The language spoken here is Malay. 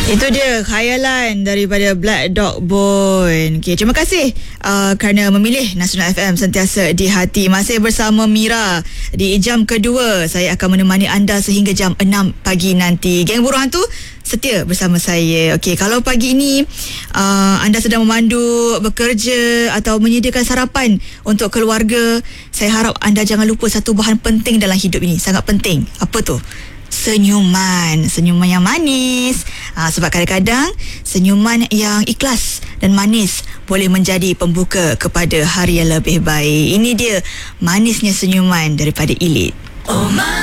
Itu dia khayalan daripada Black Dog Bone. Okay, terima kasih kerana memilih Nasional FM sentiasa di hati. Masih bersama Mira di jam kedua. Saya akan menemani anda sehingga jam 6 pagi nanti. Geng Buruh Hantu setia bersama saya. Okey, kalau pagi ini anda sedang memandu, bekerja atau menyediakan sarapan untuk keluarga, saya harap anda jangan lupa satu bahan penting dalam hidup ini. Sangat penting. Apa tu? Senyuman yang manis. Sebab kadang-kadang senyuman yang ikhlas dan manis boleh menjadi pembuka kepada hari yang lebih baik. Ini dia manisnya senyuman daripada Elite. Oh my